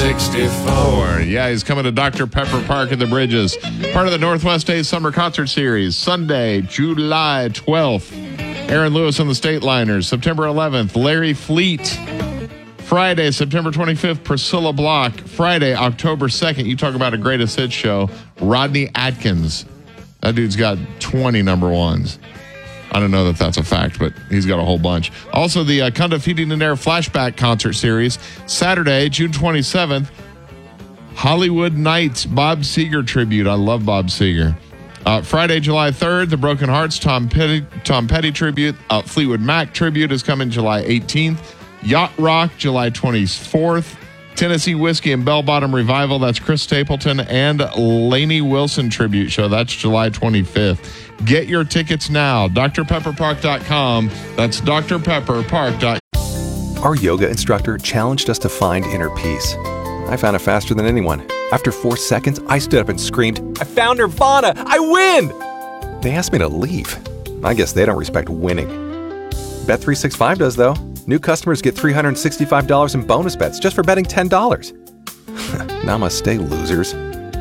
64. Yeah, he's coming to Dr. Pepper Park in the Bridges. Part of the Northwest Days Summer Concert Series. Sunday, July 12th. Aaron Lewis and the Stateliners. September 11th, Larry Fleet. Friday, September 25th, Priscilla Block. Friday, October 2nd, you talk about a greatest hits show, Rodney Atkins. That dude's got 20 number ones. I don't know that that's a fact, but he's got a whole bunch. Also, the Kunda Feeding and Air Flashback Concert Series. Saturday, June 27th, Hollywood Nights, Bob Seger Tribute. I love Bob Seger. Friday, July 3rd, the Broken Hearts, Tom Petty Tribute. Fleetwood Mac Tribute is coming July 18th. Yacht Rock, July 24th. Tennessee Whiskey and Bell Bottom Revival, that's Chris Stapleton and Lainey Wilson Tribute Show. That's July 25th. Get your tickets now. drpepperpark.com. That's drpepperpark.com. Our yoga instructor challenged us to find inner peace. I found it faster than anyone. After 4 seconds, I stood up and screamed, "I found Nirvana! I win!" They asked me to leave. I guess they don't respect winning. Bet365 does, though. New customers get $365 in bonus bets just for betting $10. Namaste, losers.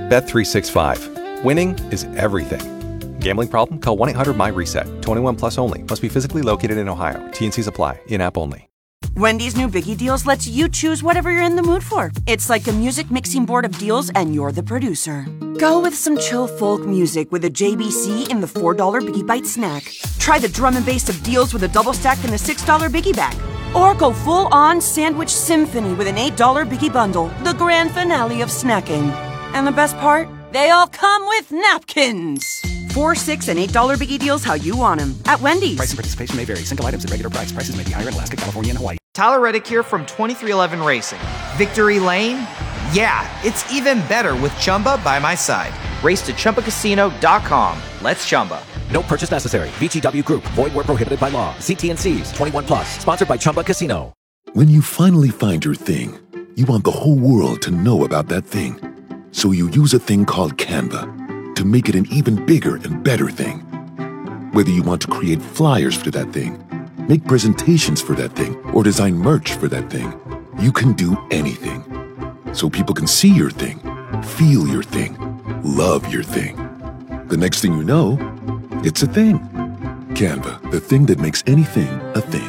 Bet365. Winning is everything. Gambling problem? Call 1-800-MY-RESET. 21 plus only. Must be physically located in Ohio. T&Cs apply. In-app only. Wendy's new Biggie Deals lets you choose whatever you're in the mood for. It's like a music mixing board of deals, and you're the producer. Go with some chill folk music with a JBC in the $4 Biggie Bite snack. Try the drum and bass of deals with a double stack in the $6 Biggie Bag. Or go full-on sandwich symphony with an $8 Biggie Bundle, the grand finale of snacking. And the best part? They all come with napkins. $4, $6, and $8 Biggie Deals how you want them at Wendy's. Price and participation may vary. Single items at regular price. Prices may be higher in Alaska, California, and Hawaii. Tyler Reddick here from 2311 Racing. Victory Lane? Yeah, it's even better with Chumba by my side. Race to ChumbaCasino.com. Let's Chumba. No purchase necessary. VGW Group. Void where prohibited by law. See T&Cs. 21 plus. Sponsored by Chumba Casino. When you finally find your thing, you want the whole world to know about that thing. So you use a thing called Canva to make it an even bigger and better thing. Whether you want to create flyers for that thing, make presentations for that thing, or design merch for that thing, you can do anything. So people can see your thing, feel your thing, love your thing. The next thing you know, it's a thing. Canva, the thing that makes anything a thing.